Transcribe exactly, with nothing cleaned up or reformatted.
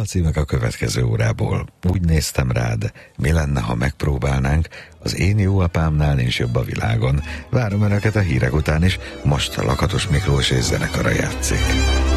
Dalcímek a következő órából. Úgy néztem rád, mi lenne, ha megpróbálnánk, az én jó apámnál nincs jobb a világon. Várom Önöket a hírek után is, most a Lakatos Miklós és zenekara játszik.